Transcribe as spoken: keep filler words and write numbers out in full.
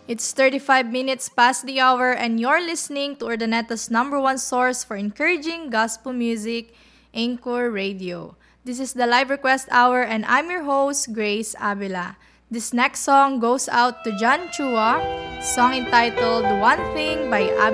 It's thirty-five minutes past the hour, and you're listening to Urdaneta's number one source for encouraging gospel music, Anchor Radio. This is the live request hour, and I'm your host, Grace Avila. This next song goes out to John Chua, song entitled One Thing by Ab